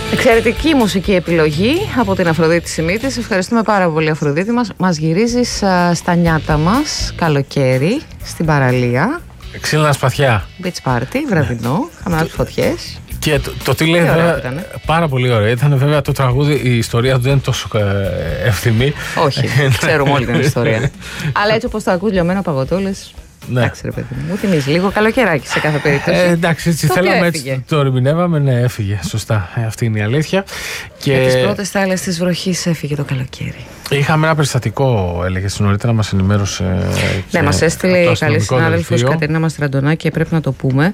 Εξαιρετική μουσική επιλογή από την Αφροδίτη Σιμίτη. Ευχαριστούμε πάρα πολύ, Αφροδίτη. Μας γυρίζεις στα νιάτα μας, καλοκαίρι, στην παραλία. Ξύλινα σπαθιά. Beach party, βραδινό, χαμηλά φωτιές. Και το τι λέει πάρα πολύ ωραίο. Ήταν βέβαια το τραγούδι, η ιστορία του δεν είναι τόσο ευθυμή. Όχι, ξέρουμε όλη την ιστορία. Αλλά έτσι όπως το ακούς λιωμένο παγωτόλες. Ναι. Εντάξει, ρε παιδί μου, θυμίζει λίγο καλοκαιράκι σε κάθε περίπτωση. Εντάξει, έτσι θέλαμε, έτσι το ερμηνεύαμε. Ναι, έφυγε. Σωστά. Αυτή είναι η αλήθεια. Και τις πρώτες θάλασσες της βροχής έφυγε το καλοκαίρι. Είχαμε ένα περιστατικό, έλεγε νωρίτερα, μας ενημέρωσε. Ναι, μας έστειλε η καλή συνάδελφος Κατερίνα Μαστραντονάκη και πρέπει να το πούμε.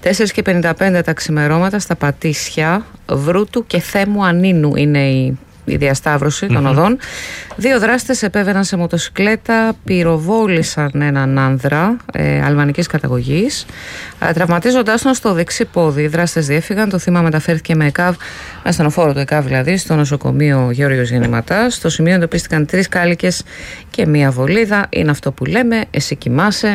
4:55 τα ξημερώματα στα Πατήσια, Βρούτου και Θέμου Ανίνου είναι η διασταύρωση των οδών. 2 δράστες επέβαιναν σε μοτοσικλέτα, πυροβόλησαν έναν άνδρα αλβανικής καταγωγής, τραυματίζοντάς τον στο δεξί πόδι. Οι δράστες διέφυγαν, το θύμα μεταφέρθηκε με ΕΚΑΒ, με ασθενοφόρο του ΕΚΑΒ δηλαδή, στο νοσοκομείο Γεώργιος Γεννηματάς. Στο σημείο εντοπίστηκαν 3 κάλικες και 1 βολίδα. Είναι αυτό που λέμε, εσύ κοιμάσαι.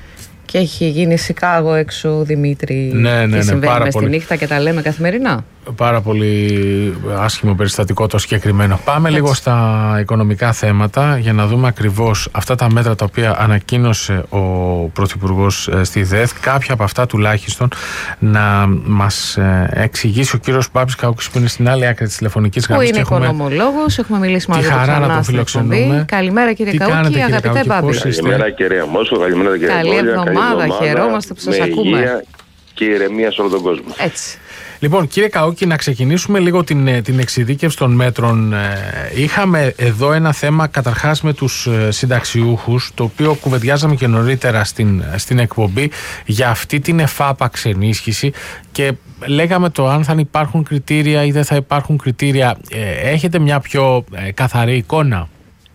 Και έχει γίνει Σικάγο έξω, Δημήτρη. Ναι, συμβαίνει μες στη νύχτα και τα λέμε καθημερινά. Πάρα πολύ άσχημο περιστατικό το συγκεκριμένο. Πάμε λίγο στα οικονομικά θέματα για να δούμε ακριβώς αυτά τα μέτρα τα οποία ανακοίνωσε ο Πρωθυπουργός στη ΔΕΘ. Κάποια από αυτά τουλάχιστον να μας εξηγήσει ο κύριος Μπάμπης Καούκης, που είναι στην άλλη άκρη της τηλεφωνικής γραμμής. Που είναι οικονομολόγος, έχουμε μιλήσει μαζί του. Χαρά να τον φιλοξενούμε. Καλημέρα κύριε Καούκη, αγαπητέ Μπάμπη. Καλημέρα κυρία Μόσχο, καλημέρα κύριε Καλή εβδομάδα, χαιρόμαστε που σας ακούμε. Και ηρεμία σε όλο τον κόσμο. Έτσι. Λοιπόν, κύριε Καούκη, να ξεκινήσουμε λίγο την εξειδίκευση των μέτρων. Είχαμε εδώ ένα θέμα καταρχάς με τους συνταξιούχους, το οποίο κουβεντιάζαμε και νωρίτερα στην εκπομπή για αυτή την εφάπαξ ενίσχυση και λέγαμε το αν θα υπάρχουν κριτήρια ή δεν θα υπάρχουν κριτήρια. Έχετε μια πιο καθαρή εικόνα?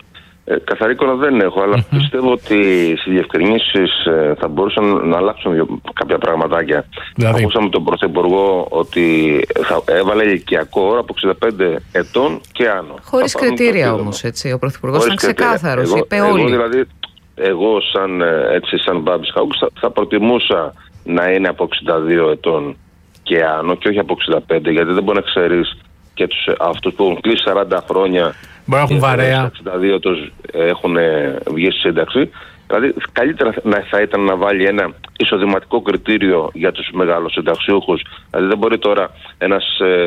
Καθαρή εικόνα δεν έχω, αλλά πιστεύω ότι στις διευκρινήσεις θα μπορούσαν να αλλάξουν κάποια πραγματάκια. Δηλαδή, ακούσαμε τον Πρωθυπουργό ότι θα έβαλε ηλικιακό όρο από 65 ετών και άνω. Χωρίς κριτήρια όμως, έτσι. Ο Πρωθυπουργός ήταν ξεκάθαρος, είπε όλοι. Δηλαδή, εγώ σαν Μπάμπης Καούκης θα προτιμούσα να είναι από 62 ετών και άνω και όχι από 65, γιατί δεν μπορεί να ξέρεις και αυτούς που έχουν κλείσει 40 χρόνια. Μπορεί να έχουν βαρέα. 62 τους έχουν βγει στη σύνταξη. Δηλαδή, καλύτερα θα ήταν να βάλει ένα εισοδηματικό κριτήριο για τους μεγάλους συνταξιούχους. Δηλαδή, δεν μπορεί τώρα ένας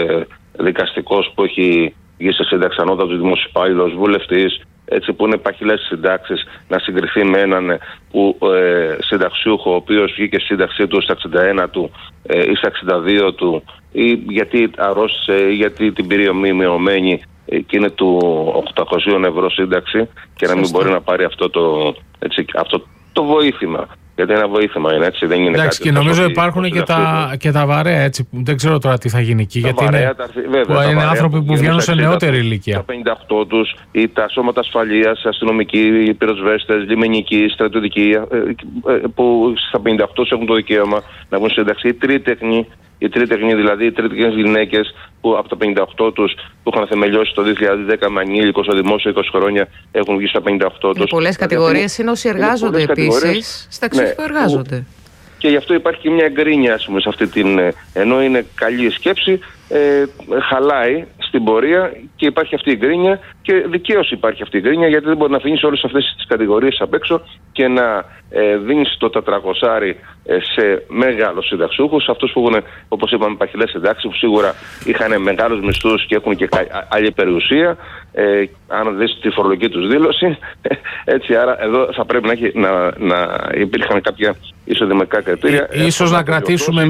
δικαστικός που έχει βγει σε σύνταξη, ανώτατος δημοσιοπάλληλος, βουλευτής, έτσι που είναι παχυλές συντάξεις, να συγκριθεί με έναν συνταξιούχο, ο οποίος βγήκε στη σύνταξή του στα 61 του ή στα 62 του, ή γιατί αρρώστησε ή γιατί την πήρε μειωμένη και είναι του 800 ευρώ σύνταξη και να μην μπορεί να πάρει αυτό το βοήθημα. Γιατί ένα βοήθημα είναι, έτσι, δεν είναι. Εντάξει, κάτι. Και νομίζω υπάρχουν και τα βαρέα, έτσι. Δεν ξέρω τώρα τι θα γίνει εκεί. Γιατί είναι άνθρωποι που βγαίνουν σε νεότερη ηλικία. Τα 58 τους ή τα σώματα ασφαλείας, αστυνομικοί, πυροσβέστες, λιμενικοί, στρατιωτικοί, που στα 58 τους έχουν το δικαίωμα να βγουν σύνταξη. Οι τρίτεχνοι, δηλαδή οι τρίτεχνες γυναίκες που από τα 58 τους που είχαν θεμελιώσει το 2010 με ανήλικος στο δημόσιο 20 χρόνια έχουν βγει στα 58 τους. Πολλές κατηγορίες είναι όσοι εργάζονται επίσης, συνταξιούχοι που εργάζονται. Και γι' αυτό υπάρχει και μια γκρίνια, ας πούμε, σε αυτή την. Ενώ είναι καλή η σκέψη, χαλάει στην πορεία και υπάρχει αυτή η γκρίνια και δικαίως υπάρχει αυτή η γκρίνια, γιατί δεν μπορεί να αφήνεις όλες αυτές τις κατηγορίες απ' έξω και να δίνεις το 400 σε μεγάλους συνταξιούχους, αυτούς που έχουν, όπως είπαμε, παχυλές συντάξεις, που σίγουρα είχαν μεγάλους μισθούς και έχουν και άλλη περιουσία, αν δεις τη φορολογική τους δήλωση. Έτσι, άρα εδώ θα πρέπει να υπήρχαν κάποια εισοδηματικά κριτήρια. Ίσως να κρατήσουμε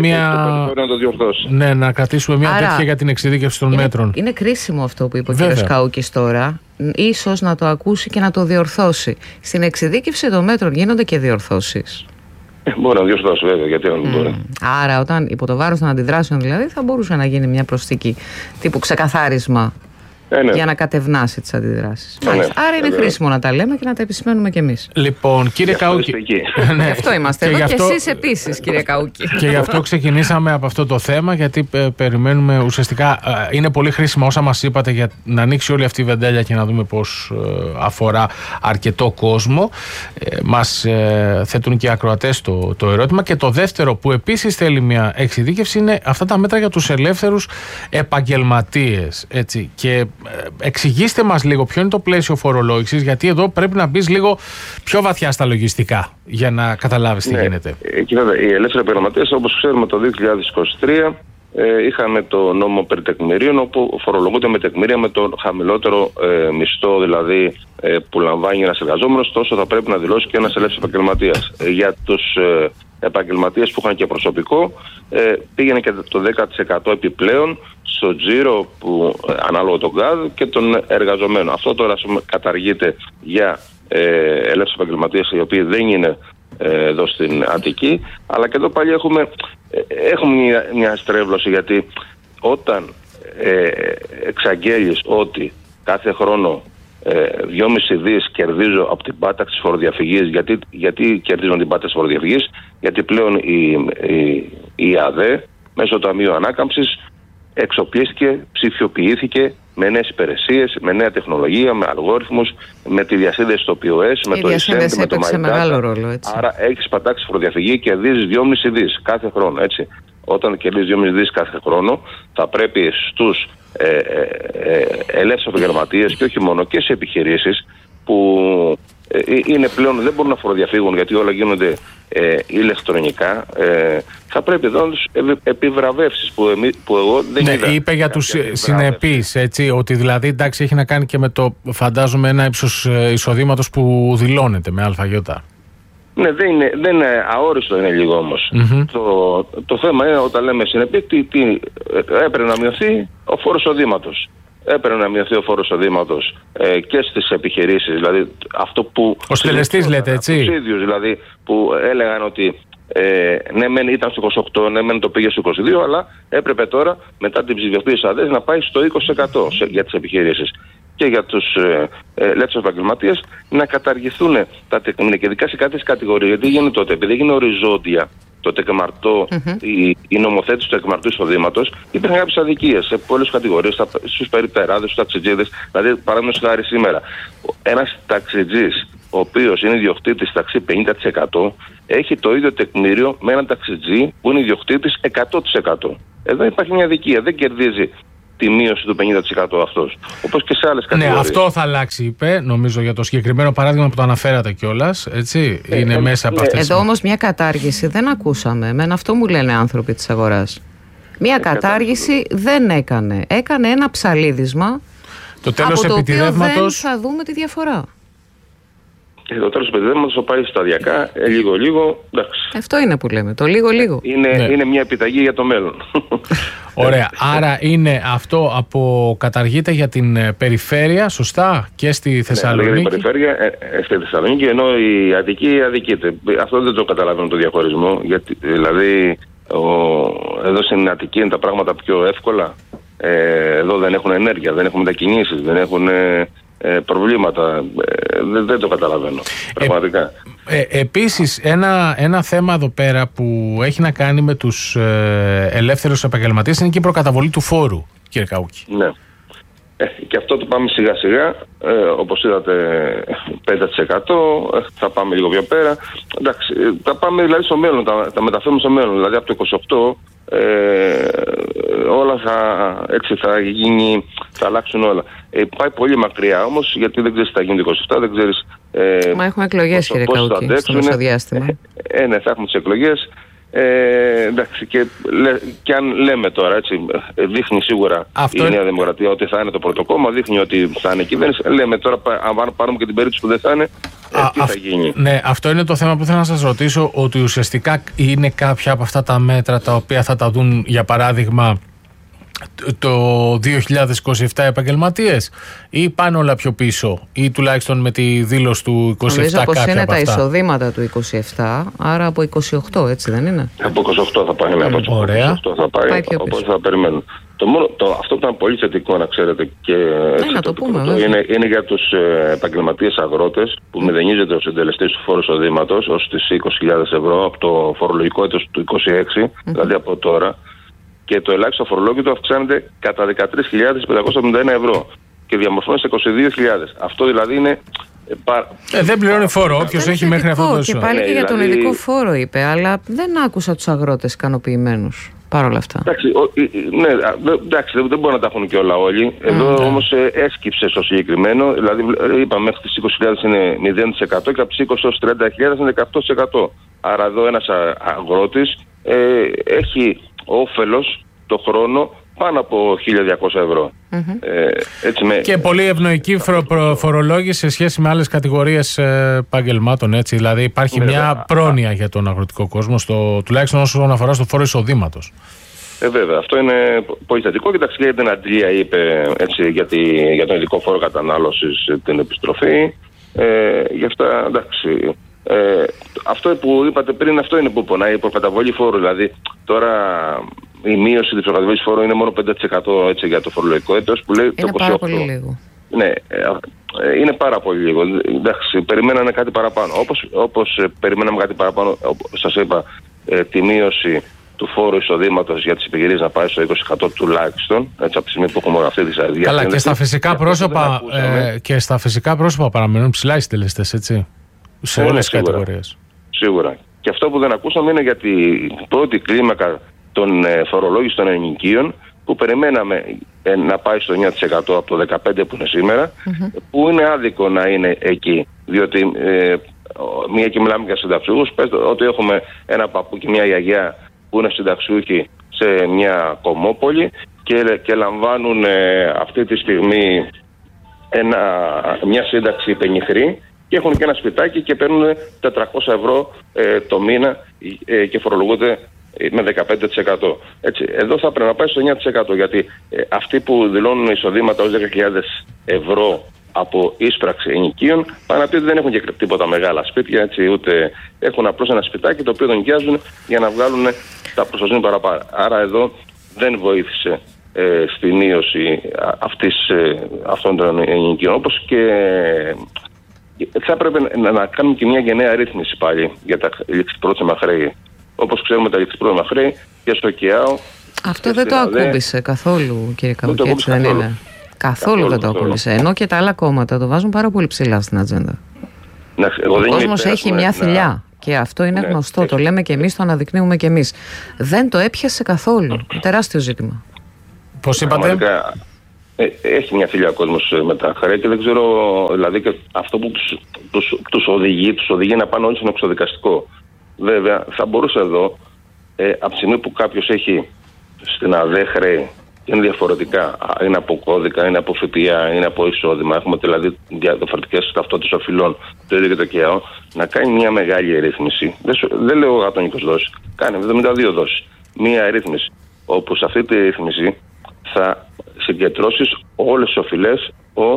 να κρατήσουμε μια τέτοια για την εξειδίκευση των μέτρων. Είναι κρίσιμο αυτό που είπε ο κ. Καούκης τώρα. Ίσως να το ακούσει και να το διορθώσει. Στην εξειδίκευση των μέτρων γίνονται και διορθώσεις. Μπορεί να διορθώσει, βέβαια, γιατί δεν μπορεί. Άρα, όταν υπό το βάρος των αντιδράσεων δηλαδή, θα μπορούσε να γίνει μια προσθήκη τύπου ξεκαθάρισμα για να κατευνάσει τις αντιδράσεις. Άρα είναι χρήσιμο να τα λέμε και να τα επισημαίνουμε κι εμείς. Λοιπόν, κύριε Καούκη. Αυτό είμαστε εδώ και εσείς επίσης, κύριε Καούκη. Και γι' αυτό ξεκινήσαμε από αυτό το θέμα, γιατί περιμένουμε ουσιαστικά. Είναι πολύ χρήσιμα όσα μας είπατε για να ανοίξει όλη αυτή η βεντέλια και να δούμε πώς αφορά αρκετό κόσμο. Μας θέτουν και οι ακροατές το ερώτημα. Και το δεύτερο που επίσης θέλει μια εξειδίκευση είναι αυτά τα μέτρα για τους ελεύθερους επαγγελματίες. Έτσι. Και εξηγήστε μας λίγο ποιο είναι το πλαίσιο φορολόγησης, γιατί εδώ πρέπει να μπεις λίγο πιο βαθιά στα λογιστικά για να καταλάβεις τι γίνεται. Κοιτάξτε, οι ελεύθεροι επαγγελματίες, όπως ξέρουμε, το 2023 είχαμε το νόμο περί τεκμηρίων, όπου φορολογούνται με τεκμήρια με τον χαμηλότερο μισθό, δηλαδή που λαμβάνει ένας εργαζόμενος, τόσο θα πρέπει να δηλώσει και ένας ελεύθερος επαγγελματίας. Για τους επαγγελματίες που είχαν και προσωπικό, πήγαινε και το 10% επιπλέον στο τζίρο που ανάλογα τον ΚΑΔ και τον εργαζομένο. Αυτό τώρα καταργείται για ελεύθερους επαγγελματίες οι οποίοι δεν είναι εδώ στην Αττική, αλλά και εδώ πάλι έχουμε μια στρέβλωση, γιατί όταν εξαγγέλεις ότι κάθε χρόνο 2,5 δις κερδίζω από την πάταξη φοροδιαφυγής. Γιατί κερδίζουν την πάταξη φοροδιαφυγής? Γιατί πλέον η ΑΔΕ μέσω του Ταμείου Ανάκαμψης εξοπλίστηκε, ψηφιοποιήθηκε με νέες υπηρεσίες, με νέα τεχνολογία, με αλγόριθμους, με τη διασύνδεση στο POS, με το e-Send, με το MyData. Μεγάλο ρόλο, έτσι. Άρα έχεις πατάξει φοροδιαφυγή και κερδίζεις 2,5 δις κάθε χρόνο, έτσι. Όταν κερδίζεις 2,5 δις κάθε χρόνο, θα πρέπει στους ελεύθερους επαγγελματίες και όχι μόνο και σε επιχειρήσεις που είναι πλέον, δεν μπορούν να φοροδιαφύγουν γιατί όλα γίνονται ηλεκτρονικά, θα πρέπει εδώ να τους επιβραβεύσεις που εγώ δεν είδα. Ναι, είπε για τους συνεπείς, έτσι, ότι δηλαδή εντάξει έχει να κάνει και με το, φαντάζομαι, ένα ύψος εισοδήματος που δηλώνεται με αλφαγιώτα. Ναι, δεν είναι αόριστο, είναι λίγο όμως. Το θέμα είναι όταν λέμε συνεπή, έπρεπε να μειωθεί ο φόρος εισοδήματος. Έπρεπε να μειωθεί ο φόρος εισοδήματος και στις επιχειρήσεις, δηλαδή αυτό που... Ο στελεστής λέτε, έτσι. Τους ίδιους δηλαδή που έλεγαν ότι ναι μεν ήταν στο 28, ναι μεν το πήγε στο 22, αλλά έπρεπε τώρα μετά την ψηφιοποίηση ΑΔΕΣ να πάει στο 20% για τις επιχειρήσεις. Και για τους ελεύθερους επαγγελματίες να καταργηθούν τα τεκμήρια και ειδικά σε κάποιες κατηγορίες. Γιατί έγινε τότε, επειδή έγινε οριζόντια το τεκμαρτό, η νομοθέτηση του τεκμαρτού εισοδήματος, υπήρχαν κάποιες αδικίες σε πολλές κατηγορίες, στους περιπτεράδες, στους ταξιτζίδες. Δηλαδή, παράδειγμα χάρη σήμερα, ένας ταξιτζής, ο οποίος είναι ιδιοκτήτης ταξί 50%, έχει το ίδιο τεκμήριο με έναν ταξιτζή που είναι ιδιοκτήτης 100%. Εδώ υπάρχει μια αδικία, δεν κερδίζει τη μείωση του 50% αυτός. Όπως και σε άλλες κατηγορίες. Ναι, αυτό θα αλλάξει, είπε, νομίζω, για το συγκεκριμένο παράδειγμα που το αναφέρατε κιόλας. Έτσι, είναι μέσα από αυτές. Εδώ όμως μια κατάργηση δεν ακούσαμε. Εμένα αυτό μου λένε άνθρωποι της αγοράς. Μια κατάργηση δεν έκανε. Έκανε ένα ψαλίδισμα. Το τέλος από το οποίο δεν θα δούμε τη διαφορά. Το τέλος του επιτεύγματος θα πάει σταδιακά, λίγο-λίγο, εντάξει. Αυτό είναι που λέμε, το λίγο-λίγο. Είναι μια επιταγή για το μέλλον. Ωραία, άρα είναι αυτό καταργείται για την περιφέρεια, σωστά, και στη Θεσσαλονίκη. Ναι, για την περιφέρεια, στη Θεσσαλονίκη, ενώ η Αττική αδικείται. Αυτό δεν το καταλαβαίνω το διαχωρισμό, γιατί δηλαδή εδώ στην Αττική είναι τα πράγματα πιο εύκολα. Εδώ δεν έχουν ενέργεια, δεν έχουν μετακινήσεις, δεν έχουν προβλήματα. Δεν το καταλαβαίνω πραγματικά. Επίσης ένα θέμα εδώ πέρα που έχει να κάνει με τους ελεύθερους επαγγελματίες είναι και η προκαταβολή του φόρου, κύριε Καούκη. Ναι. Και αυτό το πάμε σιγά σιγά, όπως είδατε 5%, θα πάμε λίγο πιο πέρα. Εντάξει, τα πάμε δηλαδή στο μέλλον, τα μεταφέρουμε στο μέλλον, δηλαδή από το 28 όλα θα αλλάξουν όλα. Πάει πολύ μακριά όμως, γιατί δεν ξέρεις τι θα γίνει το 27, δεν ξέρεις... Μα έχουμε εκλογές, κύριε Καούκη, στο μεσοδιάστημα. Ναι, θα έχουμε τις εκλογές. Εντάξει, και αν λέμε τώρα, έτσι, δείχνει σίγουρα η Νέα Δημοκρατία ότι θα είναι το πρώτο κόμμα, δείχνει ότι θα είναι κυβέρνηση. Λέμε τώρα, αν πάρουμε και την περίπτωση που δεν θα είναι, τι θα γίνει. Ναι, αυτό είναι το θέμα που θέλω να σας ρωτήσω, ότι ουσιαστικά είναι κάποια από αυτά τα μέτρα τα οποία θα τα δουν, για παράδειγμα, το 2027 επαγγελματίες, ή πάνε όλα πιο πίσω, ή τουλάχιστον με τη δήλωση του 27 νομίζω κάποια πως είναι από τα αυτά? εισοδήματα του 27, άρα από 28, έτσι δεν είναι? Από 28 θα πάει. Ωραία. Από 28 θα πάει, οπότε θα περιμένουν. Αυτό που ήταν πολύ θετικό, να ξέρετε, και να το πούμε, είναι για τους επαγγελματίες αγρότες που μηδενίζεται ο συντελεστής του φόρου εισοδήματος ως τις 20.000 ευρώ από το φορολογικό έτος του 26, δηλαδή από τώρα, και το ελάχιστο φορολόγητο αυξάνεται κατά 13.571 ευρώ και διαμορφώνει σε 22.000. Αυτό δηλαδή είναι... δεν πληρώνει φόρο όποιος έχει μέχρι αυτό το και πάλι και για τον ειδικό φόρο είπε, αλλά δεν άκουσα τους αγρότες ικανοποιημένους παρόλα αυτά. Εντάξει, δεν μπορεί να τα έχουν και όλα όλοι. Εδώ όμως έσκυψε στο συγκεκριμένο, δηλαδή είπαμε μέχρι τις 20.000 είναι 0% και από τις 20 έως 30.000 είναι 18%. Άρα εδώ ένας αγρότης έχει όφελος το χρόνο πάνω από 1.200 ευρώ. Και πολύ ευνοϊκή φορολόγηση σε σχέση με άλλες κατηγορίες επαγγελμάτων, έτσι. Δηλαδή υπάρχει μια πρόνοια για τον αγροτικό κόσμο, τουλάχιστον όσον αφορά στο φόρο εισοδήματος. Βέβαια, αυτό είναι πολύ θετικό. Κοιτάξτε, και την Αντλία είπε έτσι, για τον ειδικό φόρο κατανάλωσης, την επιστροφή. Γι' αυτά, εντάξει. Αυτό που είπατε πριν, αυτό είναι που πονάει, η προκαταβολή φόρου. Δηλαδή, τώρα η μείωση της προκαταβολής φόρου είναι μόνο 5% έτσι, για το φορολογικό έτος, που λέει είναι το 28%. Πάρα πολύ λίγο. Ναι, είναι πάρα πολύ λίγο. Εντάξει, περιμένανε κάτι παραπάνω. Όπως περιμέναμε κάτι παραπάνω, σας είπα, τη μείωση του φόρου εισοδήματος για τις επιχειρήσεις να πάει στο 20% τουλάχιστον, έτσι, από τη στιγμή που έχουμε αυτή τη διάρκεια. Καλά, και στα φυσικά πρόσωπα παραμένουν ψηλά οι συντελεστές, έτσι. Σε όλες τις κατηγορίες. Σίγουρα. Και αυτό που δεν ακούσαμε είναι για την πρώτη κλίμακα των φορολόγησης των ενοικίων, που περιμέναμε να πάει στο 9% από το 15% που είναι σήμερα, που είναι άδικο να είναι εκεί. Διότι μία και μιλάμε για συνταξιούχους, ότι έχουμε ένα παππού και μια γιαγιά που είναι συνταξιούχοι σε μια κομμόπολη και λαμβάνουν αυτή τη στιγμή μια σύνταξη πενιχρή και έχουν και ένα σπιτάκι και παίρνουν 400 ευρώ το μήνα και φορολογούνται με 15%. Έτσι, εδώ θα πρέπει να πάει στο 9%, γιατί αυτοί που δηλώνουν εισοδήματα ως 10.000 ευρώ από ίσπραξη ενοικίων πάνε να πει ότι δεν έχουν και τίποτα μεγάλα σπίτια, έτσι, ούτε έχουν απλώς ένα σπιτάκι το οποίο τον νοικιάζουν για να βγάλουν τα προστοζήν παραπάνω. Άρα εδώ δεν βοήθησε στη μείωση αυτών των ενοικίων. Όπως και θα έπρεπε να κάνουμε και μια γενναία ρύθμιση πάλι για τα ληξιπρόθεσμα χρέη. Όπως ξέρουμε, τα ληξιπρόθεσμα χρέη και στο ΚΕΑΟ. Αυτό δεν το ακούμπησε καθόλου, κύριε Καβουκή, έτσι δεν είναι? Καθόλου δεν το ακούμπησε. Ενώ και τα άλλα κόμματα το βάζουν πάρα πολύ ψηλά στην ατζέντα. Ο κόσμος έχει μια θηλιά. Και αυτό είναι γνωστό. Το λέμε και εμείς, το αναδεικνύουμε και εμείς. Δεν το έπιασε καθόλου. Τεράστιο ζήτημα. Πώς είπατε? Έχει μια θηλιά ο κόσμος με τα χρέη και δεν ξέρω, δηλαδή, και αυτό που τους οδηγεί να πάνε όλοι στον εξοδικαστικό. Βέβαια, θα μπορούσε εδώ, από τη στιγμή που κάποιος έχει στην ΑΔΕ χρέη, είναι διαφορετικά, είναι από κώδικα, είναι από ΦΠΑ, είναι από εισόδημα, έχουμε δηλαδή διαφορετικές ταυτότητες οφειλών, το ίδιο και το ΚΕΑΟ, να κάνει μια μεγάλη ρύθμιση. Δεν λέω 120 δόσεις, κάνει 72 δόσεις. Μια ρύθμιση, όπου σε αυτή τη ρύθμιση θα συγκεντρώσεις όλες τις οφειλές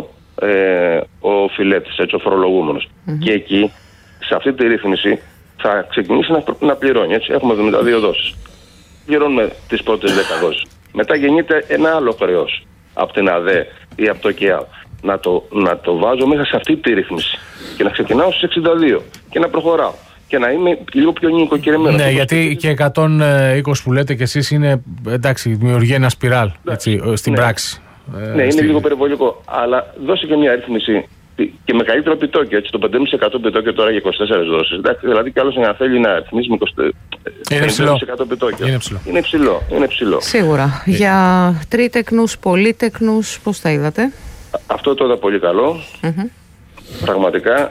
ο οφειλέτης, έτσι, ο φορολογούμενος. Και εκεί, σε αυτή τη ρύθμιση, θα ξεκινήσει να πληρώνει. Έτσι. Έχουμε 72 δόσεις. Πληρώνουμε τις πρώτες 10 δόσεις. Μετά γεννείται ένα άλλο χρέος από την ΑΔΕ ή από το ΚΕΑΟ. Να το βάζω μέσα σε αυτή τη ρύθμιση και να ξεκινάω στις 62 και να προχωράω και να είμαι λίγο πιο νοικοκυρεμένος. Ναι, γιατί και 120 που λέτε κι εσείς είναι, εντάξει, δημιουργεί ένα σπιράλ, έτσι, στην πράξη. Ναι, είναι λίγο περιβολικό. Αλλά δώσε και μια ρύθμιση και με καλύτερο επιτόκιο. Έτσι, το 5,5% επιτόκιο τώρα για 24 δόσεις. Δηλαδή, κι άλλος να θέλει να ρυθμίσει με 25% επιτόκιο. Είναι ψηλό. Σίγουρα. Για τρίτεκνους, πολύτεκνους, πώς τα είδατε? Αυτό το είδα πολύ καλό. Πραγματικά.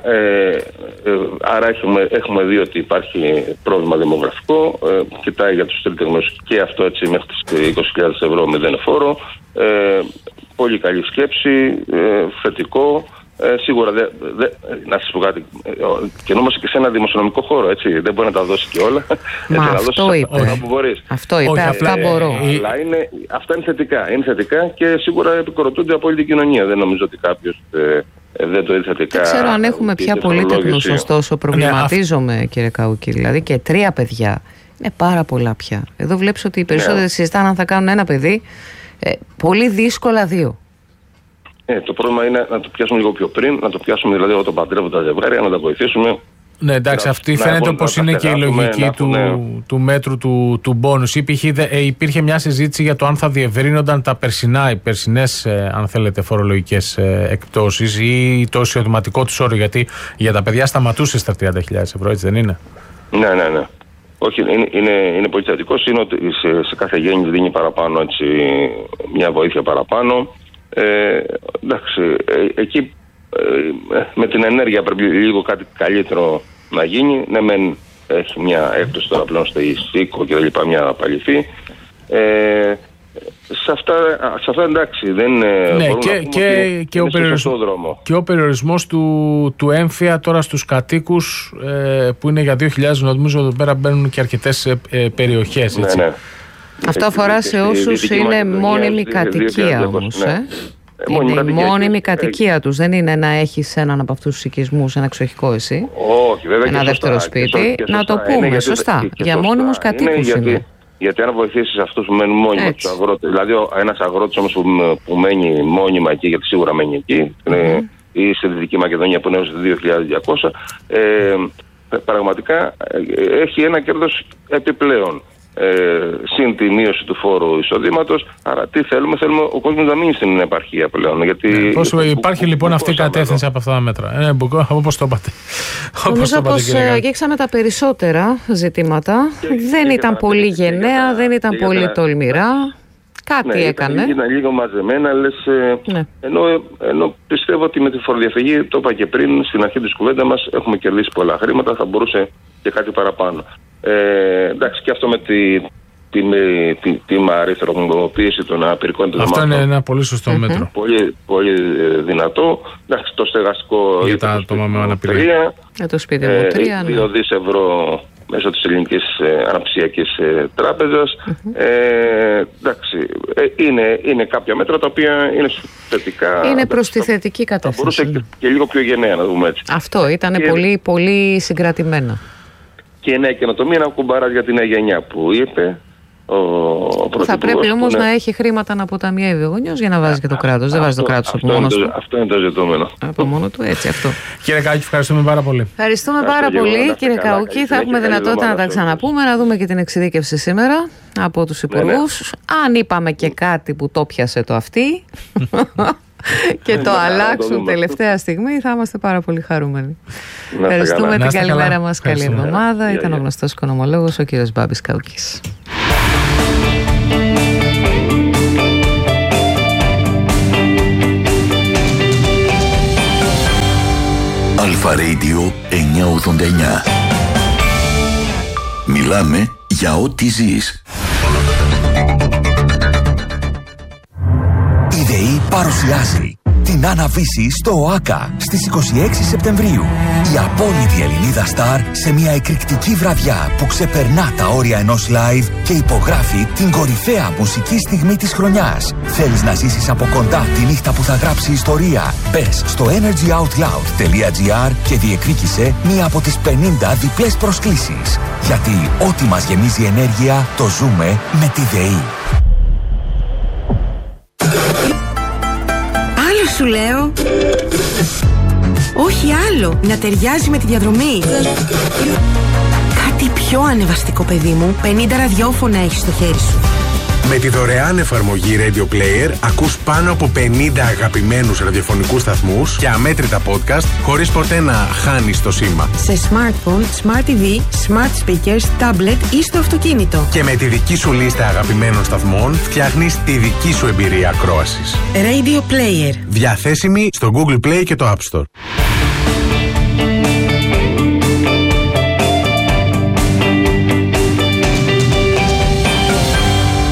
Άρα έχουμε δει ότι υπάρχει πρόβλημα δημογραφικό. Κοιτάει για τους τρίτεκνους και αυτό, έτσι, μέχρι τις 20.000 ευρώ μηδέν φόρο. Πολύ καλή σκέψη, θετικό. Σίγουρα να σας πω κάτι. Και όμως και σε ένα δημοσιονομικό χώρο, έτσι. Δεν μπορεί να τα δώσει και όλα. Μα αυτό είπε. Αυτό είπε, αυτά μπορώ. Αλλά αυτά είναι θετικά. Είναι θετικά και σίγουρα επικροτούνται από όλη την κοινωνία. Δεν νομίζω ότι κάποιος δεν το είδε θετικά. Δεν ξέρω αν έχουμε πια πολύτεκνους, ωστόσο προβληματίζομαι, κύριε Καούκη. Δηλαδή και 3 παιδιά είναι πάρα πολλά πια. Εδώ βλέπεις ότι οι περισσότεροι συζητάνε αν θα κάνουν ένα παιδί. Πολύ δύσκολα 2. Το πρόβλημα είναι να το πιάσουμε λίγο πιο πριν, να το πιάσουμε δηλαδή όταν παντρεύουν τα ζευγάρια, να τα βοηθήσουμε. Ναι, εντάξει, αυτή φαίνεται πως είναι και η λογική του μέτρου του μπόνους. Υπήρχε μια συζήτηση για το αν θα διευρύνονταν οι περσινές, αν θέλετε, φορολογικές εκπτώσεις ή το εισοδηματικό τους όριο, γιατί για τα παιδιά σταματούσε στα 30.000 ευρώ, έτσι δεν είναι? Ναι. Όχι, είναι πολύ θετικός, είναι ότι σε κάθε γέννη δίνει παραπάνω, έτσι, μια βοήθεια παραπάνω. Εντάξει, εκεί με την ενέργεια πρέπει λίγο κάτι καλύτερο να γίνει. Ναι, μεν έχει μια έκπτωση τώρα πλέον στο ΙΣΥΚΟ και λοιπά, μια απαλληφή. Σε αυτά εντάξει, δεν και ο περιορισμός του έμφυα τώρα στους κατοίκους που είναι για 2.000, νομίζω εδώ πέρα μπαίνουν και αρκετές περιοχές, έτσι. Ναι. Αυτό αφορά σε όσους είναι μόνιμη κατοικία όμως, Είναι η μόνιμη κατοικία τους. Δεν είναι να έχεις έναν από αυτούς τους οικισμούς, ένα εξοχικό εσύ. Όχι, βέβαια. Ένα δεύτερο σπίτι. Να το πούμε σωστά. Για μόνιμους κατοίκους είναι. Γιατί αν βοηθήσεις αυτούς που μένουν μόνιμα, τους αγρότες, δηλαδή ένας αγρότης όμως που μένει μόνιμα εκεί, γιατί σίγουρα μένει εκεί, ή στη Δυτική Μακεδονία που είναι έως 2.200, πραγματικά έχει ένα κέρδος επιπλέον. Συν τη μείωση του φόρου εισοδήματος. Άρα τι θέλουμε? Θέλουμε ο κόσμος να μείνει στην επαρχία πλέον. Γιατί υπάρχει λοιπόν αυτή η κατεύθυνση από αυτά τα μέτρα. Όπως το είπατε. Νομίζω πως αγγίξαμε τα περισσότερα ζητήματα. Δεν ήταν πολύ γενναία, δεν ήταν πολύ τολμηρά. Κάτι έκανε. Ήταν λίγο μαζεμένα, λες. Ενώ πιστεύω ότι με τη φοροδιαφυγή, το είπα και πριν στην αρχή της κουβέντα μας, έχουμε κερδίσει πολλά χρήματα, θα μπορούσε και κάτι παραπάνω. Εντάξει, και αυτό με τη αριθμοποίηση των απειρικών των αυτό είναι ένα πολύ σωστό μέτρο. Πολύ δυνατό. Εντάξει, το στεγαστικό για τα άτομα με αναπηρία. Για το σπίτι μου 2 δις ευρώ μέσω της Ελληνικής Αναπτυξιακής Τράπεζας. Εντάξει, είναι κάποια μέτρα τα οποία είναι θετικά. Είναι προς τη θετική κατεύθυνση. Θα μπορούσε και λίγο πιο γενναία, να δούμε έτσι. Αυτό ήταν πολύ, πολύ συγκρατημένα. Και η νέα καινοτομία, ένα κουμπαρά για τη νέα γενιά που είπε ο θα πρέπει όμως να έχει χρήματα να αποταμιεύει ο γονιός για να βάζει και το κράτος. Δεν βάζει το κράτος από μόνος του. Αυτό είναι το ζητούμενο. Από μόνο του, έτσι αυτό. Κύριε Καούκη, ευχαριστούμε πάρα πολύ. Ευχαριστούμε πάρα πολύ, κύριε Καούκη. Θα έχουμε δυνατότητα να τα ξαναπούμε, να δούμε και την εξειδίκευση σήμερα από τους υπουργούς. Αν είπαμε και κάτι που το πιάσε το αυτή και το αλλάξουν τελευταία στιγμή, θα είμαστε πάρα πολύ χαρούμενοι. Ευχαριστούμε, την καλημέρα μας, καλή εβδομάδα. Ήταν ο γνωστός οικονομολόγος, ο κύριος Μπάμπης Καούκης. Αλφα Radio 989. Μιλάμε για ό,τι ζεις. Η ΔΕΗ παρουσιάζει την αναβίση στο ΟΑΚΑ στις 26 Σεπτεμβρίου. Η απόλυτη Ελληνίδα στάρ σε μια εκρηκτική βραδιά που ξεπερνά τα όρια ενός live και υπογράφει την κορυφαία μουσική στιγμή της χρονιάς. Θέλεις να ζήσεις από κοντά τη νύχτα που θα γράψει ιστορία? Μπες στο energyoutloud.gr και διεκδίκησε μία από τις 50 διπλές προσκλήσεις. Γιατί ό,τι μας γεμίζει ενέργεια το ζούμε με τη ΔΕΗ. Σου λέω. Όχι άλλο. Να ταιριάζει με τη διαδρομή. Κάτι πιο ανεβαστικό, παιδί μου. 50 ραδιόφωνα έχεις στο χέρι σου. Με τη δωρεάν εφαρμογή Radio Player ακούς πάνω από 50 αγαπημένους ραδιοφωνικούς σταθμούς και αμέτρητα podcast χωρίς ποτέ να χάνεις το σήμα. Σε smartphone, smart TV, smart speakers, tablet ή στο αυτοκίνητο. Και με τη δική σου λίστα αγαπημένων σταθμών φτιάχνεις τη δική σου εμπειρία ακρόασης. Radio Player. Διαθέσιμη στο Google Play και το App Store.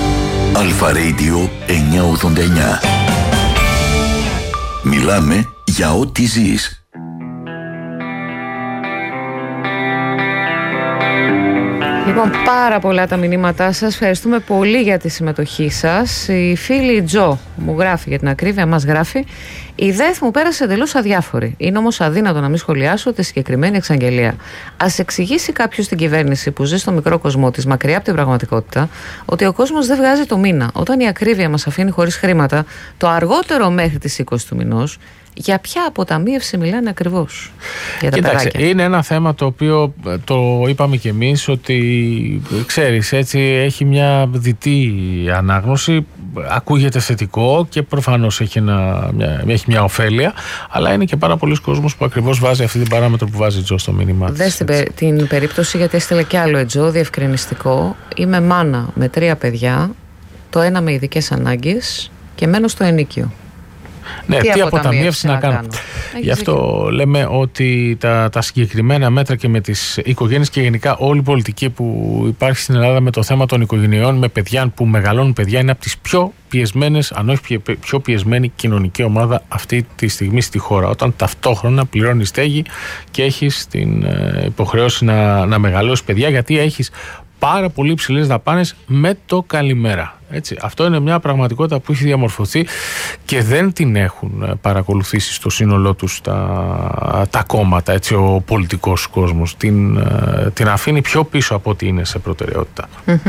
Αλφα Radio 989. Μιλάμε για ό,τι ζεις. Λοιπόν, πάρα πολλά τα μηνύματά σας. Ευχαριστούμε πολύ για τη συμμετοχή σας. Η φίλη Τζο μου γράφει, για την ακρίβεια μας γράφει: η ΔΕΘ μου πέρασε εντελώς αδιάφορη. Είναι όμως αδύνατο να μην σχολιάσω τη συγκεκριμένη εξαγγελία. Ας εξηγήσει κάποιος στην κυβέρνηση που ζει στο μικρό κοσμό της, μακριά από την πραγματικότητα, ότι ο κόσμος δεν βγάζει το μήνα. Όταν η ακρίβεια μας αφήνει χωρίς χρήματα, το αργότερο μέχρι τις 20 του μηνός, για ποια αποταμίευση μιλάνε ακριβώς? Για τα Κοίταξε, παιδάκια. είναι ένα θέμα το οποίο το είπαμε κι εμείς, ότι ξέρεις, έτσι έχει μια διτή ανάγνωση, ακούγεται θετικό και προφανώς έχει μια ωφέλεια, αλλά είναι και πάρα πολλοί κόσμος που ακριβώς βάζει αυτή την παράμετρο που βάζει η Τζο στο μήνυμά της. Δες την περίπτωση, γιατί έστειλε κι άλλο η Τζο, διευκρινιστικό. Είμαι μάνα με 3 παιδιά, το ένα με ειδικές ανάγκες και μένω στο ενίκιο. Ναι, τι αποταμίευση να κάνω. Γι' αυτό λέμε ότι τα συγκεκριμένα μέτρα και με τις οικογένειες και γενικά όλη η πολιτική που υπάρχει στην Ελλάδα με το θέμα των οικογενειών με παιδιά που μεγαλώνουν παιδιά είναι από τις πιο πιεσμένες, αν όχι πιο πιεσμένη κοινωνική ομάδα αυτή τη στιγμή στη χώρα. Όταν ταυτόχρονα πληρώνεις στέγη και έχεις την υποχρέωση να μεγαλώσεις παιδιά, γιατί έχεις πάρα πολύ ψηλές δαπάνες με το καλημέρα. Έτσι. Αυτό είναι μια πραγματικότητα που έχει διαμορφωθεί και δεν την έχουν παρακολουθήσει στο σύνολό τους τα κόμματα, έτσι, ο πολιτικός κόσμος. Την αφήνει πιο πίσω από ό,τι είναι σε προτεραιότητα.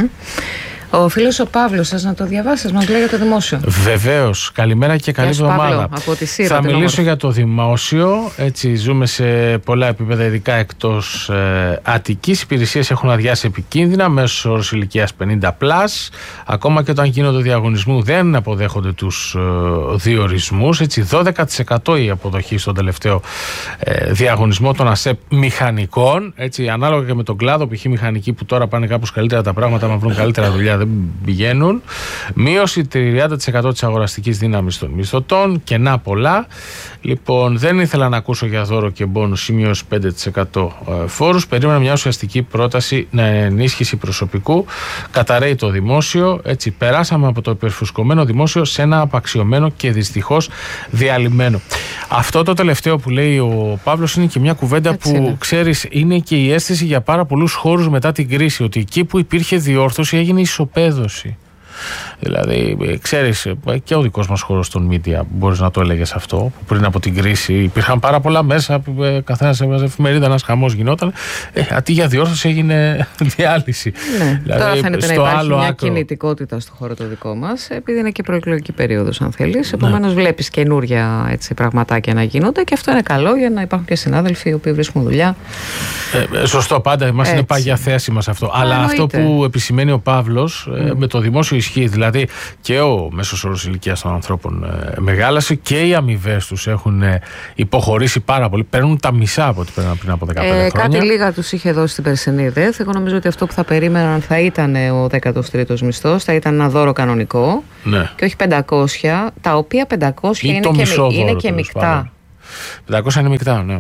Ο φίλος ο Παύλος, σας να το διαβάσεις, μας λέει για το δημόσιο. Βεβαίως. Καλημέρα και καλή εβδομάδα. Θα μιλήσω για το δημόσιο. Έτσι, ζούμε σε πολλά επίπεδα, ειδικά εκτός Αττικής. Οι υπηρεσίες έχουν αδειάσει επικίνδυνα, μέσος όρος ηλικίας 50+. Ακόμα και όταν γίνονται διαγωνισμού δεν αποδέχονται τους διορισμούς. Έτσι, 12% η αποδοχή στον τελευταίο διαγωνισμό των ΑΣΕΠ μηχανικών. Έτσι, ανάλογα και με τον κλάδο, π.χ. μηχανικοί που τώρα πάνε κάπως καλύτερα τα πράγματα, να βρουν καλύτερα δουλειά, δεν πηγαίνουν. Μείωση 30% της αγοραστικής δύναμης των μισθωτών, κενά πολλά. Λοιπόν, δεν ήθελα να ακούσω για δώρο και μπόνους ή μείωση 5% φόρους. Περίμενα μια ουσιαστική πρόταση να ενίσχυση προσωπικού. Καταραίει το δημόσιο. Έτσι, περάσαμε από το υπερφουσκωμένο δημόσιο σε ένα απαξιωμένο και δυστυχώς διαλυμένο. Αυτό το τελευταίο που λέει ο Παύλος είναι και μια κουβέντα έτσι που είναι. Ξέρεις, είναι και η αίσθηση για πάρα πολλούς χώρους μετά την κρίση, ότι εκεί που υπήρχε διόρθωση έγινε ισοπαίδωση. Δηλαδή, ξέρεις, και ο δικός μας χώρος των media, μπορείς να το έλεγες αυτό, που πριν από την κρίση υπήρχαν πάρα πολλά μέσα, καθένας έβαζε εφημερίδα, ένας χαμός γινόταν. Αντί για διόρθωση έγινε διάλυση. Ναι, δηλαδή, τώρα φαίνεται να υπάρχει μια άκρο κινητικότητα στο χώρο το δικό μας, επειδή είναι και προεκλογική περίοδος, αν θέλεις. Επομένως, βλέπεις καινούρια έτσι, πραγματάκια να γίνονται και αυτό είναι καλό για να υπάρχουν και συνάδελφοι οι οποίοι βρίσκουν δουλειά. Σωστό, πάντα μας είναι πάγια θέση μας αυτό. Αλλά αυτό που επισημαίνει ο Παύλος με το δημόσιο ισχύει. Δηλαδή και ο μέσος όρος ηλικίας των ανθρώπων μεγάλασε και οι αμοιβές τους έχουν υποχωρήσει πάρα πολύ. Παίρνουν τα μισά από ό,τι παίρνουν πριν από 15 χρόνια. Κάτι λίγα τους είχε δώσει την περσινή ΔΕΘ. Εγώ νομίζω ότι αυτό που θα περίμεναν θα ήταν ο 13ος μισθός, θα ήταν ένα δώρο κανονικό, ναι, και όχι 500, τα οποία 500 είναι και μεικτά. 500 είναι μεικτά, ναι.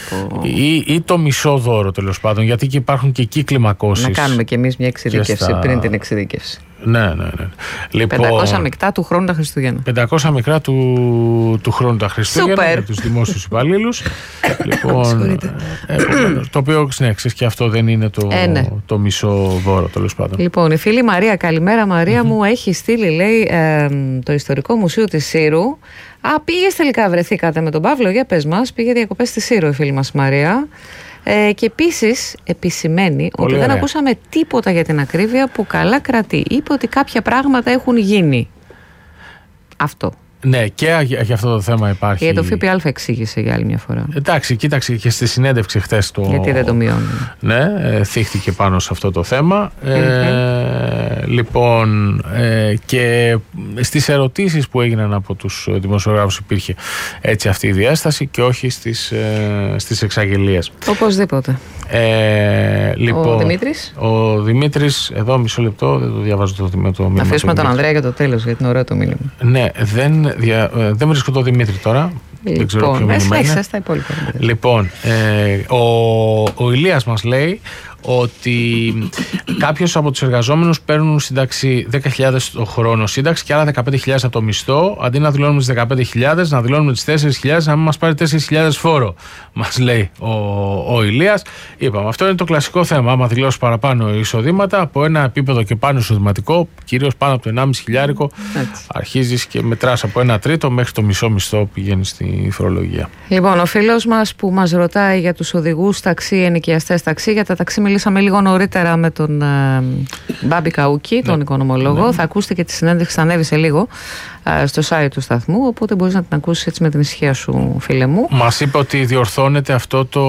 Ή το μισό δώρο, τέλος πάντων, γιατί και υπάρχουν και εκεί κλιμακώσεις. Να κάνουμε κι εμείς μια εξειδίκευση πριν την εξειδίκευση. Ναι. Λοιπόν, 500 μεικτά του χρόνου τα Χριστούγεννα. 500 μικρά του χρόνου τα Χριστούγεννα για τους δημόσιους υπαλλήλους. Λοιπόν, το οποίο ξέρεις και αυτό δεν είναι το μισό δώρο, τέλος πάντων. Λοιπόν, η φίλη Μαρία, καλημέρα Μαρία μου, έχει στείλει, λέει, το Ιστορικό Μουσείο της Σύρου. Πήγες τελικά, βρεθήκατε με τον Παύλο, για πες μας, πήγε διακοπές στη Σύρο η φίλη μας Μαρία. Και επίσης επισημαίνει ότι δεν ακούσαμε τίποτα για την ακρίβεια που καλά κρατεί. Είπε ότι κάποια πράγματα έχουν γίνει. Αυτό. Ναι, και για αυτό το θέμα υπάρχει. Για το ΦΠΑ εξήγησε για άλλη μια φορά. Εντάξει, κοίταξε και στη συνέντευξη χθες το. Γιατί δεν το μειώνει. Ναι, θύχτηκε πάνω σε αυτό το θέμα. Λοιπόν, και στις ερωτήσεις που έγιναν από τους δημοσιογράφους υπήρχε έτσι αυτή η διάσταση και όχι στις εξαγγελίες. Οπωσδήποτε. Λοιπόν, ο Δημήτρης. Ο Δημήτρης, εδώ μισό λεπτό, δεν το διαβάζω το μήνυμα. Να αφήσουμε τον Ανδρέα για το τέλος, γιατί είναι ωραίο το μήνυμα. Ναι, δεν βρίσκω το Δημήτρη τώρα. Δεν ξέρω ποιο μήνυμα είναι. Τα υπόλοιπα. Λοιπόν, ο Ηλίας μας λέει ότι κάποιος από τους εργαζόμενους παίρνουν σύνταξη 10.000 το χρόνο σύνταξη και άλλα 15.000 από το μισθό. Αντί να δηλώνουμε τις 15.000, να δηλώνουμε τις 4.000, να μην μας πάρει 4.000 φόρο, μας λέει ο Ηλίας. Είπαμε, αυτό είναι το κλασικό θέμα. Άμα δηλώσει παραπάνω εισοδήματα από ένα επίπεδο και πάνω εισοδηματικό, κυρίως πάνω από το 1,5 χιλιάρικο, αρχίζεις και μετράς από 1/3 μέχρι το μισό μισθό πηγαίνει στη φορολογία. Λοιπόν, ο φίλος μας που μας ρωτάει για τους οδηγούς ταξί, ενοικιαστές ταξί, για τα ταξί μιλήσαμε λίγο νωρίτερα με τον Μπάμπη Καούκη, τον οικονομολόγο. Ναι. Θα ακούσετε και τη συνέντευξη, θα ανέβει σε λίγο στο site του σταθμού, οπότε μπορείς να την ακούσεις έτσι με την ησυχία σου, φίλε μου. Μας είπε ότι διορθώνεται αυτό το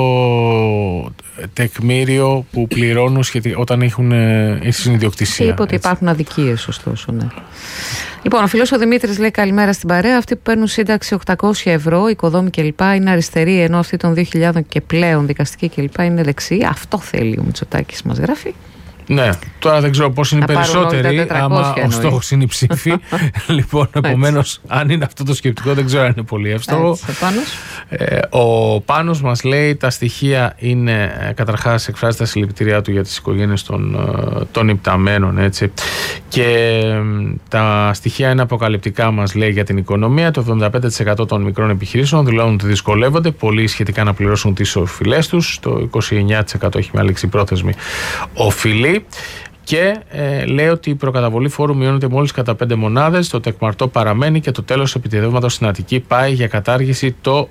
τεκμήριο που πληρώνουν όταν έχουν συνειδιοκτησία. Είπε ότι υπάρχουν αδικίες, ωστόσο, ναι. Λοιπόν, ο φίλος ο Δημήτρης λέει καλημέρα στην παρέα. Αυτοί που παίρνουν σύνταξη 800 ευρώ, οικοδόμοι κλπ. Είναι αριστεροί, ενώ αυτοί των 2.000 και πλέον δικαστικοί κλπ. Είναι δεξιοί. Αυτό θέλει ο Μητσοτάκης, μας γράφει. Ναι, τώρα δεν ξέρω πώς είναι οι περισσότεροι, άμα ο στόχος είναι η ψήφη. Λοιπόν, επομένως, αν είναι αυτό το σκεπτικό, δεν ξέρω αν είναι πολύ εύστοχο. Ο Πάνος μας λέει τα στοιχεία είναι, καταρχάς εκφράζει τα συλληπιτήριά του για τις οικογένειες των υπταμένων, έτσι. Και τα στοιχεία είναι αποκαλυπτικά, μας λέει, για την οικονομία. Το 75% των μικρών επιχειρήσεων δηλώνουν ότι δυσκολεύονται πολύ σχετικά να πληρώσουν τις οφειλές τους. Το 29% έχει μια λήξη πρόθεσμη οφειλή. Και λέει ότι η προκαταβολή φόρου μειώνεται μόλις κατά 5 μονάδες, το τεκμαρτό παραμένει και το τέλος επιτεδεύματος στην Αττική πάει για κατάργηση το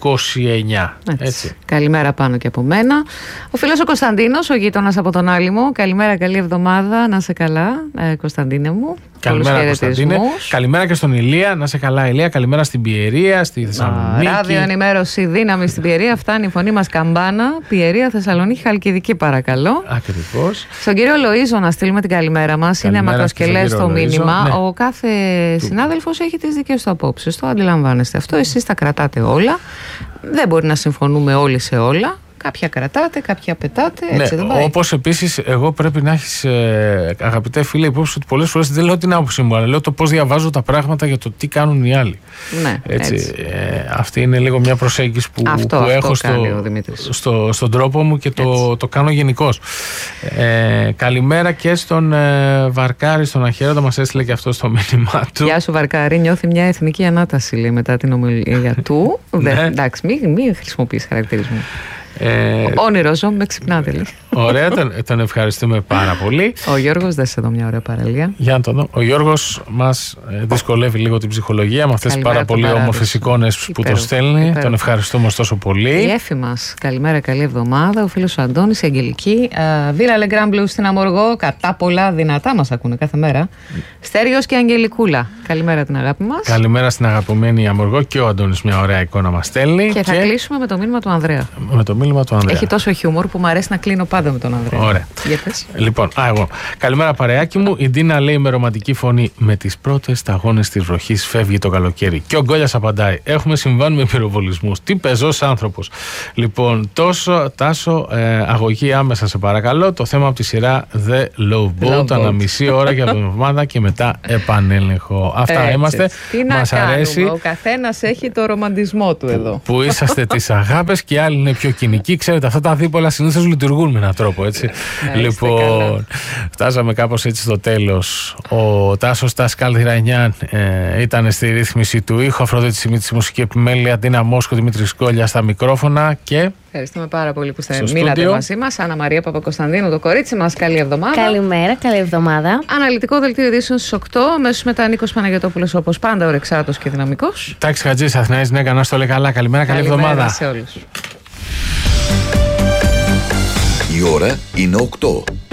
29. Έτσι. Καλημέρα πάνω και από μένα. Ο φίλος ο Κωνσταντίνος, ο γείτονας από τον Άλυμο. Καλημέρα, καλή εβδομάδα, να σε καλά, Κωνσταντίνε μου. Καλημέρα, Κωνσταντίνε. Καλημέρα και στον Ηλία, να σε καλά, Ηλία. Καλημέρα στην Πιερία, στη Θεσσαλονίκη. Ράδιο ενημέρωση δύναμη στην Πιερία. Φτάνει η φωνή μας καμπάνα. Πιερία, Θεσσαλονίκη, Χαλκιδική, παρακαλώ. Ακριβώς. Στον κύριο Λοΐζο να στείλουμε την καλημέρα μας. Είναι μακροσκελές το μήνυμα. Ναι. Ο κάθε συνάδελφος έχει τις δικές του απόψεις. Το αντιλαμβάνεστε αυτό. Εσείς τα κρατάτε όλα. Δεν μπορεί να συμφωνούμε όλοι σε όλα. Κάποια κρατάτε, κάποια πετάτε. Έτσι δεν πάει. Όπως επίσης, εγώ πρέπει να έχεις, αγαπητέ φίλε, υπόψη ότι πολλές φορές δεν λέω την άποψή μου, αλλά λέω το πώς διαβάζω τα πράγματα για το τι κάνουν οι άλλοι. Ναι, έτσι. Αυτή είναι λίγο μια προσέγγιση που έχω στον τρόπο μου και το κάνω γενικώς. Καλημέρα και στον Βαρκάρη, στον Αχαίροντα, μας έστειλε και αυτό στο μήνυμά του. Γεια σου, Βαρκάρη. Νιώθει μια εθνική ανάταση, λέει, μετά την ομιλία του. Εντάξει, μην χρησιμοποιείς χαρακτηρισμού. Όνειρο ζω, με ξυπνάτε λίγο. Ωραία, τον ευχαριστούμε πάρα πολύ. Ο Γιώργος, δες εδώ μια ωραία παραλία. Για να το δω. Ο Γιώργος μας δυσκολεύει λίγο την ψυχολογία με αυτές τις πάρα πολύ όμορφες εικόνες που το στέλνει. Τον ευχαριστούμε ωστόσο πολύ. Η Έφη μας, καλημέρα, καλή εβδομάδα. Ο φίλος ο Αντώνης, η Αγγελική. Βίλα Λεγκράμπλου στην Αμοργό. Κατά πολλά δυνατά μας ακούνε κάθε μέρα. Στέριος και Αγγελικούλα. Καλημέρα την αγάπη μας. Καλημέρα στην αγαπημένη Αμοργό και ο Αντώνης μια ωραία εικόνα μας στέλνει. Και θα κλείσουμε με το μήνυμα του Ανδρέα. Με το μήνυμα του Ανδρέα. Έχει τόσο χιούμορ που μου αρέσει να κλείνω πάντα με τον Ανδρέα. Ωραία. Λοιπόν, εγώ. Καλημέρα, παρεάκι μου. Η Ντίνα λέει με ρομαντική φωνή: με τις πρώτες σταγόνες της βροχής φεύγει το καλοκαίρι. Και ο Γκόλιας απαντάει: έχουμε συμβάνει με πυροβολισμούς. Τι πεζός άνθρωπος. Λοιπόν, Τάσο, αγωγή άμεσα σε παρακαλώ. Το θέμα από τη σειρά The Love Boat. Ανά μισή ώρα για την εβδομάδα και μετά επανέλεγχο. Αυτά είμαστε. Τι να μας αρέσει. Ο καθένας έχει το ρομαντισμό του εδώ. Που είσαστε τις αγάπες και άλλοι είναι πιο κοινικοί. Ξέρετε, αυτά τα δίπολα συνήθως λειτουργούν με έναν τρόπο, έτσι. Λοιπόν, φτάσαμε κάπως έτσι στο τέλος. Ο Τάσος Τασκάλ Δηρανιάν ήταν στη ρύθμιση του ήχου, Αφροδίτη Σιμίτη στη μουσική επιμέλεια, Ντίνα Μόσκο, Δημήτρης Κόλια στα μικρόφωνα και... Ευχαριστούμε πάρα πολύ που μείνατε μαζί μας. Άννα Μαρία Παπακοσταντίνου, το κορίτσι μας. Καλή εβδομάδα. Καλημέρα, καλή εβδομάδα. Αναλυτικό δελτίο ειδήσεων στις 8. Αμέσως μετά Νίκος Παναγιωτόπουλος, όπως πάντα, ορεξάτος και δυναμικός. Τάξη Χατζής, Αθηναής, ναι, να στο λέει καλά. Καλημέρα, καλή εβδομάδα. Σε όλους. Η ώρα είναι 8.